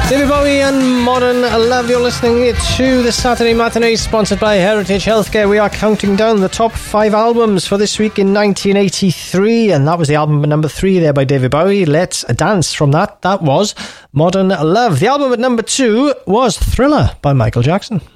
David Bowie and Modern Love. You're listening to the Saturday Matinee, sponsored by Heritage Healthcare. We are counting down the top 5 albums for this week in 1983, and that was the album number 3 there by David Bowie. Let's dance from that. That was Modern Love. The album at number 2 was Thriller by Michael Jackson.